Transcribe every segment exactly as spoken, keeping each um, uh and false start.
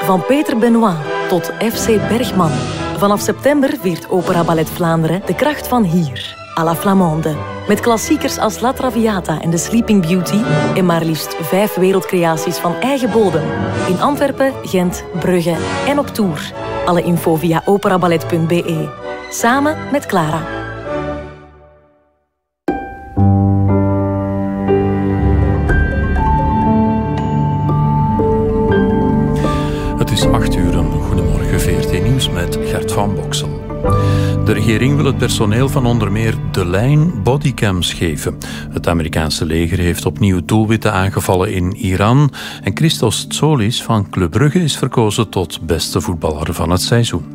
Van Peter Benoit tot F C Bergman. Vanaf september viert Opera Ballet Vlaanderen de kracht van hier, à la Flamande. Met klassiekers als La Traviata en The Sleeping Beauty en maar liefst vijf wereldcreaties van eigen bodem. In Antwerpen, Gent, Brugge en op tour. Alle info via operaballet punt b e. Samen met Clara. Het is acht uur, een goedemorgen, V R T Nieuws met Gert van Boksel. De regering wil het personeel van onder meer De Lijn bodycams geven. Het Amerikaanse leger heeft opnieuw doelwitten aangevallen in Iran. En Christos Tsolis van Club Brugge is verkozen tot beste voetballer van het seizoen.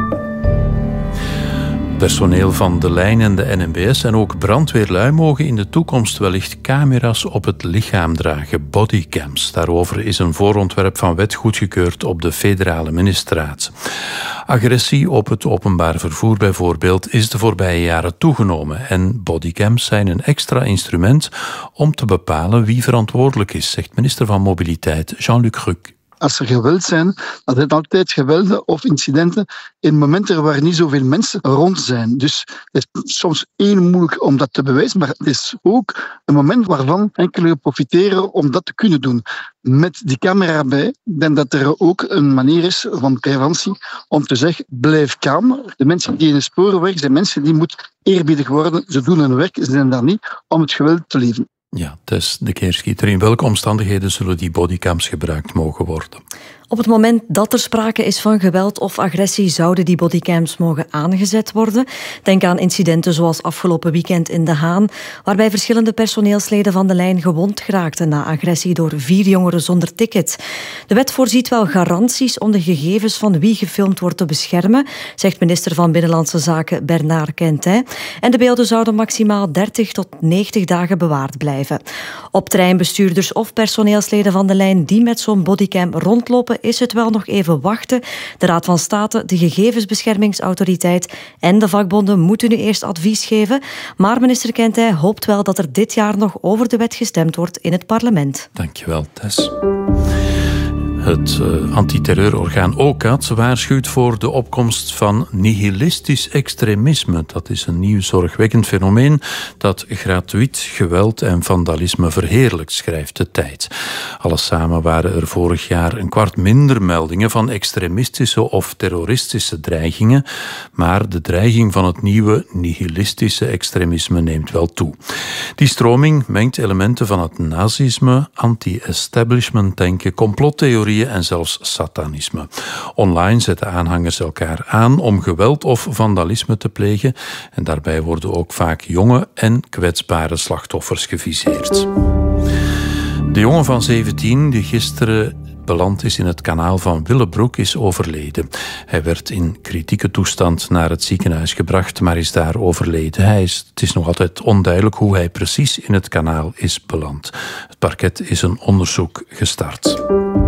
Personeel van De Lijn en de N M B S en ook brandweerlui mogen in de toekomst wellicht camera's op het lichaam dragen, bodycams. Daarover is een voorontwerp van wet goedgekeurd op de federale ministerraad. Agressie op het openbaar vervoer bijvoorbeeld is de voorbije jaren toegenomen en bodycams zijn een extra instrument om te bepalen wie verantwoordelijk is, zegt minister van Mobiliteit Jean-Luc Ruck. Als er geweld zijn, dan zijn altijd gewelden of incidenten in momenten waar niet zoveel mensen rond zijn. Dus het is soms heel moeilijk om dat te bewijzen, maar het is ook een moment waarvan enkele profiteren om dat te kunnen doen. Met die camera erbij, ik denk dat er ook een manier is van preventie om te zeggen, blijf kalm. De mensen die in de sporen werken, zijn mensen die moeten eerbiedig worden. Ze doen hun werk, ze zijn daar niet om het geweld te leven. Ja, Tess de Keerschieter. In welke omstandigheden zullen die bodycams gebruikt mogen worden? Op het moment dat er sprake is van geweld of agressie zouden die bodycams mogen aangezet worden. Denk aan incidenten zoals afgelopen weekend in De Haan, waarbij verschillende personeelsleden van De Lijn gewond geraakten na agressie door vier jongeren zonder ticket. De wet voorziet wel garanties om de gegevens van wie gefilmd wordt te beschermen, zegt minister van Binnenlandse Zaken Bernard Quentin. En de beelden zouden maximaal dertig tot negentig dagen bewaard blijven. Op treinbestuurders of personeelsleden van De Lijn die met zo'n bodycam rondlopen, is het wel nog even wachten. De Raad van State, de Gegevensbeschermingsautoriteit en de vakbonden moeten nu eerst advies geven. Maar minister Quentin hoopt wel dat er dit jaar nog over de wet gestemd wordt in het parlement. Dankjewel, Tess. Het uh, antiterreurorgaan O C A D waarschuwt voor de opkomst van nihilistisch extremisme. Dat is een nieuw zorgwekkend fenomeen dat gratuit geweld en vandalisme verheerlijkt, schrijft de Tijd. Alles samen waren er vorig jaar een kwart minder meldingen van extremistische of terroristische dreigingen, maar de dreiging van het nieuwe nihilistische extremisme neemt wel toe. Die stroming mengt elementen van het nazisme, anti-establishment denken, complottheorie en zelfs satanisme. Online zetten aanhangers elkaar aan om geweld of vandalisme te plegen en daarbij worden ook vaak jonge en kwetsbare slachtoffers geviseerd. De jongen van zeventien die gisteren beland is in het kanaal van Willebroek is overleden. Hij werd in kritieke toestand naar het ziekenhuis gebracht, maar is daar overleden. Hij is, het is nog altijd onduidelijk hoe hij precies in het kanaal is beland. Het parket is een onderzoek gestart.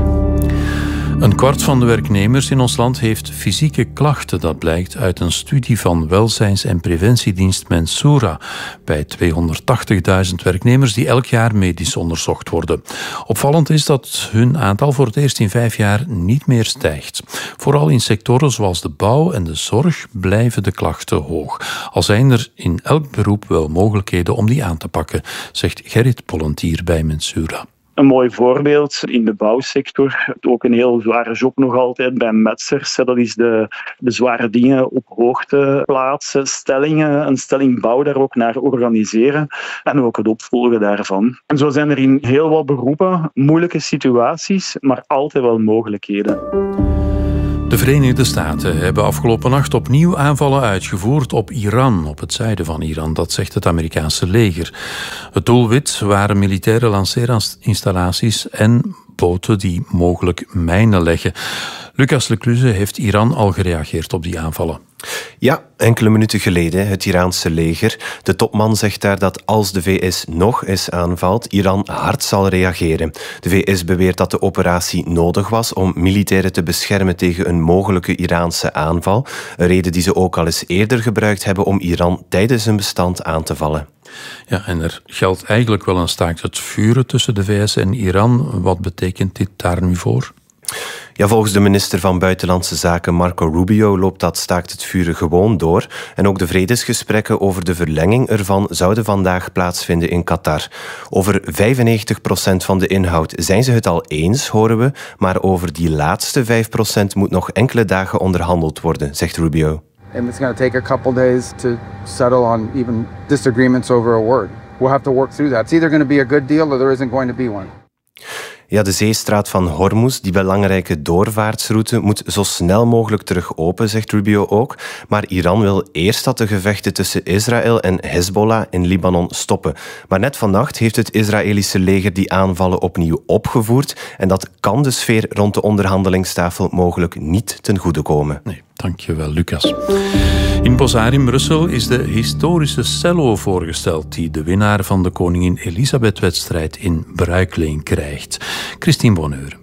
Een kwart van de werknemers in ons land heeft fysieke klachten. Dat blijkt uit een studie van welzijns- en preventiedienst Mensura bij tweehonderdtachtigduizend werknemers die elk jaar medisch onderzocht worden. Opvallend is dat hun aantal voor het eerst in vijf jaar niet meer stijgt. Vooral in sectoren zoals de bouw en de zorg blijven de klachten hoog. Al zijn er in elk beroep wel mogelijkheden om die aan te pakken, zegt Gerrit Pollentier bij Mensura. Een mooi voorbeeld in de bouwsector. Ook een heel zware job nog altijd bij metsers. Dat is de, de zware dingen op hoogte plaatsen, stellingen, een stelling bouw daar ook naar organiseren en ook het opvolgen daarvan. En zo zijn er in heel wat beroepen moeilijke situaties, maar altijd wel mogelijkheden. De Verenigde Staten hebben afgelopen nacht opnieuw aanvallen uitgevoerd op Iran, op het zuiden van Iran. Dat zegt het Amerikaanse leger. Het doelwit waren militaire lanceerinstallaties en boten die mogelijk mijnen leggen. Lucas Lecluze, heeft Iran al gereageerd op die aanvallen? Ja, enkele minuten geleden, het Iraanse leger. De topman zegt daar dat als de V S nog eens aanvalt, Iran hard zal reageren. De V S beweert dat de operatie nodig was om militairen te beschermen tegen een mogelijke Iraanse aanval. Een reden die ze ook al eens eerder gebruikt hebben om Iran tijdens een bestand aan te vallen. Ja, en er geldt eigenlijk wel een staakt het vuren tussen de V S en Iran. Wat betekent dit daar nu voor? Ja, volgens de minister van Buitenlandse Zaken Marco Rubio loopt dat staakt het vuren gewoon door. En ook de vredesgesprekken over de verlenging ervan zouden vandaag plaatsvinden in Qatar. Over vijfennegentig procent van de inhoud zijn ze het al eens, horen we. Maar over die laatste vijf procent moet nog enkele dagen onderhandeld worden, zegt Rubio. And it's going to take a couple days to settle on even disagreements over a word. We'll have to work through that. It's either going to be a good deal or there isn't going to be one. Ja, de zeestraat van Hormuz, die belangrijke doorvaartsroute, moet zo snel mogelijk terug open, zegt Rubio ook. Maar Iran wil eerst dat de gevechten tussen Israël en Hezbollah in Libanon stoppen. Maar net vannacht heeft het Israëlische leger die aanvallen opnieuw opgevoerd. En dat kan de sfeer rond de onderhandelingstafel mogelijk niet ten goede komen. Nee, dankjewel, Lucas. In Bozar in Brussel is de historische cello voorgesteld die de winnaar van de Koningin Elisabeth-wedstrijd in Bruikleen krijgt. Christine Bonheur.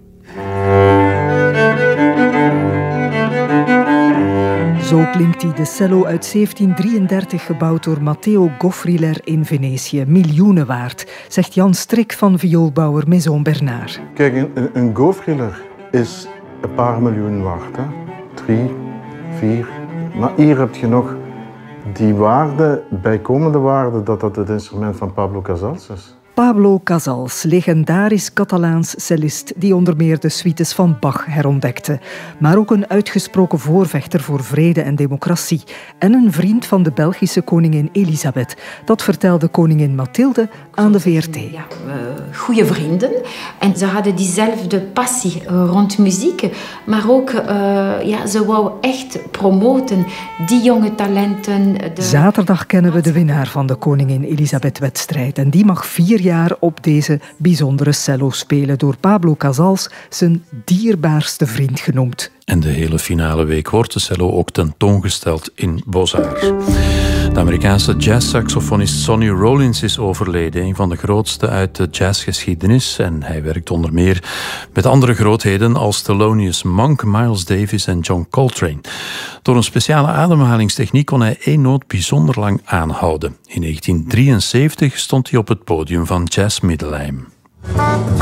Zo klinkt die, de cello uit zeventien drieëndertig, gebouwd door Matteo Goffriller in Venetië. Miljoenen waard, zegt Jan Strik van vioolbouwer Maison Bernard. Kijk, een, een Goffriller is een paar miljoen waard. Hè? Drie, vier. Maar hier heb je nog die waarde, bijkomende waarde, dat dat het instrument van Pablo Casals is. Pablo Casals, legendarisch Catalaans cellist die onder meer de suites van Bach herontdekte. Maar ook een uitgesproken voorvechter voor vrede en democratie. En een vriend van de Belgische koningin Elisabeth. Dat vertelde koningin Mathilde aan de V R T. Ja, uh, goede vrienden. En ze hadden diezelfde passie uh, rond muziek. Maar ook, uh, ja, ze wou echt promoten die jonge talenten. De... Zaterdag kennen we de winnaar van de koningin Elisabeth-wedstrijd. En die mag vier jaar op deze bijzondere cello spelen, door Pablo Casals zijn dierbaarste vriend genoemd. En de hele finale week wordt de cello ook tentoongesteld in Bozar. De Amerikaanse jazzsaxofonist Sonny Rollins is overleden, een van de grootste uit de jazzgeschiedenis. En hij werkt onder meer met andere grootheden als Thelonious Monk, Miles Davis en John Coltrane. Door een speciale ademhalingstechniek kon hij één noot bijzonder lang aanhouden. In negentien drieënzeventig stond hij op het podium van Jazz Middelheim.